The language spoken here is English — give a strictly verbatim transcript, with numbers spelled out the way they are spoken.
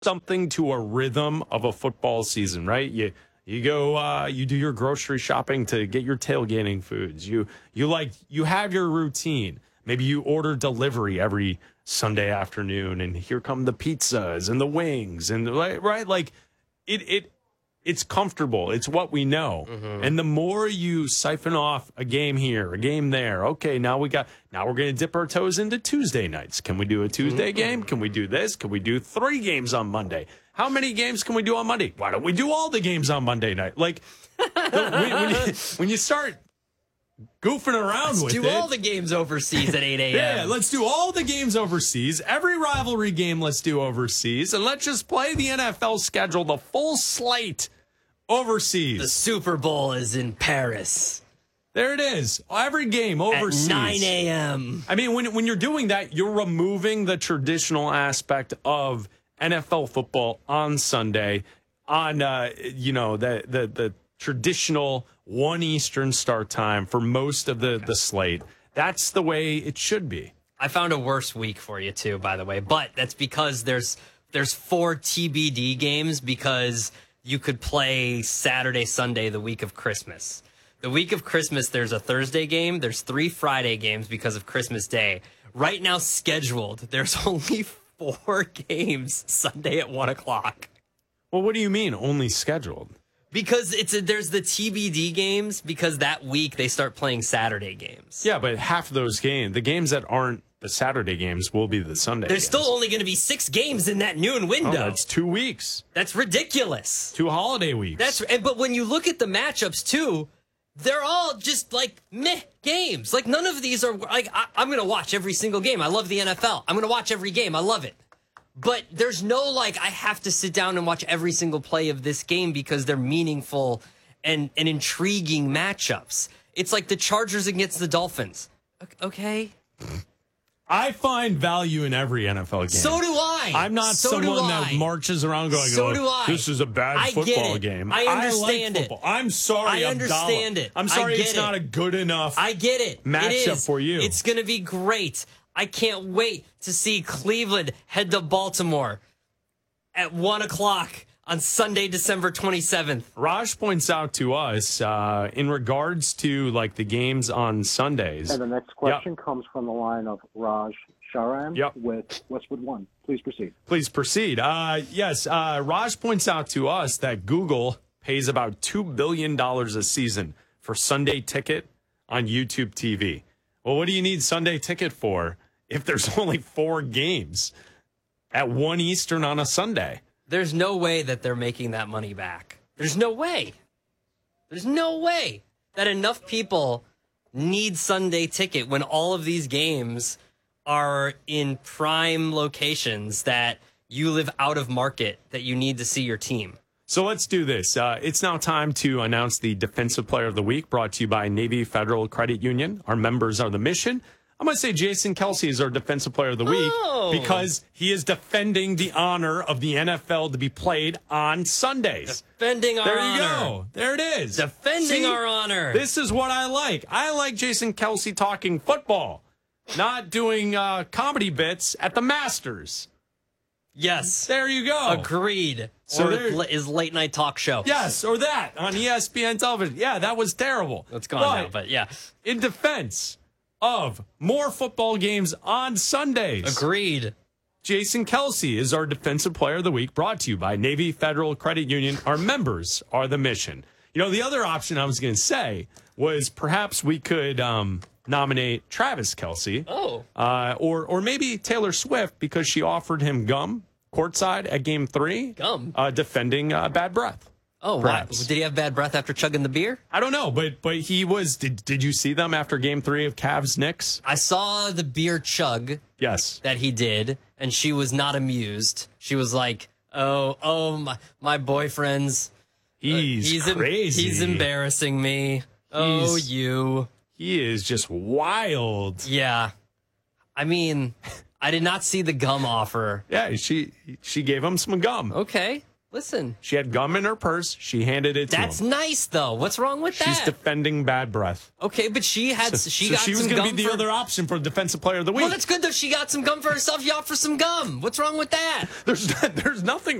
something to a rhythm of a football season, right? You you go, uh, you do your grocery shopping to get your tailgating foods. You you like you have your routine. Maybe you order delivery every Sunday afternoon, and here come the pizzas and the wings, and right, right? Like it it it's comfortable. It's what we know. Mm-hmm. And the more you siphon off a game here, a game there, okay, now we got now we're going to dip our toes into Tuesday nights. Can we do a Tuesday mm-hmm. game? Can we do this? Can we do three games on Monday? How many games can we do on Monday? Why don't we do all the games on Monday night? Like the, when, when, you, when you start goofing around let's with do it. all the games overseas at eight a.m. Yeah, let's do all the games overseas. Every rivalry game let's do overseas. And let's just play the N F L schedule, the full slate overseas. The Super Bowl is in Paris. There it is. Every game overseas. At nine a.m. I mean, when, when you're doing that, you're removing the traditional aspect of N F L football on Sunday, on, uh, you know, the, the, the traditional one Eastern start time for most of the, okay. the slate. That's the way it should be. I found a worse week for you, too, by the way. But that's because there's there's four T B D games because you could play Saturday, Sunday, the week of Christmas. The week of Christmas, there's a Thursday game. There's three Friday games because of Christmas Day. Right now scheduled, there's only four games Sunday at one o'clock. Well, what do you mean only scheduled? Because it's a, there's the T B D games because that week they start playing Saturday games. Yeah, but half of those games, the games that aren't the Saturday games will be the Sunday There's games. still only going to be six games in that noon window. Oh, that's two weeks. That's ridiculous. Two holiday weeks. That's But when you look at the matchups, too, they're all just like meh games. Like none of these are like, I, I'm going to watch every single game. I love the N F L. I'm going to watch every game. I love it. But there's no, like, I have to sit down and watch every single play of this game because they're meaningful and, and intriguing matchups. It's like the Chargers against the Dolphins. Okay. I find value in every N F L game. So do I. I'm not so someone that marches around going, so oh, do I. this is a bad I football get it. game. I understand I like football. it. I'm sorry, I understand Abdallah. it. I'm sorry I get it's it. not a good enough I get it. matchup it is. for you. It's going to be great. I can't wait to see Cleveland head to Baltimore at one o'clock on Sunday, December twenty-seventh. Raj points out to us uh, in regards to like the games on Sundays. And the next question yep. comes from the line of Raj Sharan yep. with Westwood One. Please proceed. Please proceed. Uh, yes, uh, Raj points out to us that Google pays about two billion dollars a season for Sunday Ticket on YouTube T V. Well, what do you need Sunday Ticket for if there's only four games at one Eastern on a Sunday? There's no way that they're making that money back. There's no way. There's no way that enough people need Sunday Ticket when all of these games are in prime locations that you live out of market, that you need to see your team. So let's do this. Uh, it's now time to announce the Defensive Player of the Week, brought to you by Navy Federal Credit Union. Our members are the mission. I'm going to say Jason Kelce is our Defensive Player of the Week oh. because he is defending the honor of the N F L to be played on Sundays. Defending our there honor. There you go. There it is. Defending See, our honor. This is what I like. I like Jason Kelce talking football, not doing uh, comedy bits at the Masters. Yes. There you go. Agreed. So or there, his late night talk show. Yes, or that on E S P N television. Yeah, that was terrible. It's gone but now, but yeah. In defense of more football games on Sundays. Agreed. Jason Kelce is our Defensive Player of the Week, brought to you by Navy Federal Credit Union. Our members are the mission. You know, the other option I was going to say was perhaps we could um, nominate Travis Kelce. Oh. Uh, or, or maybe Taylor Swift because she offered him gum courtside at game three. Gum? Uh, defending uh, bad breath. Oh, wow. Did he have bad breath after chugging the beer? I don't know, but but he was. Did Did you see them after Game Three of Cavs Knicks? I saw the beer chug. Yes, that he did, and she was not amused. She was like, "Oh, oh, my my boyfriend's he's, uh, he's crazy. Em- he's embarrassing me. Oh, he's, you. He is just wild. Yeah, I mean, I did not see the gum offer. Yeah, she she gave him some gum. Okay. Listen, She had gum in her purse. She handed it to that's him. nice though. What's wrong with She's that? defending bad breath. Okay, but she had So, she so got she was some going to gum be the for, other option for defensive player of the week. Well, that's good though. She got some gum for herself. You offer some gum. What's wrong with that? There's there's nothing